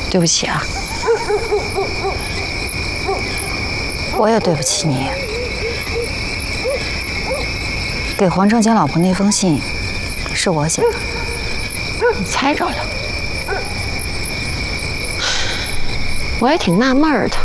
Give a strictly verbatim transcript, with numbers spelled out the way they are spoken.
对不起啊。我也对不起你。给黄正坚老婆那封信，是我写的。 你猜着了？我也挺纳闷的。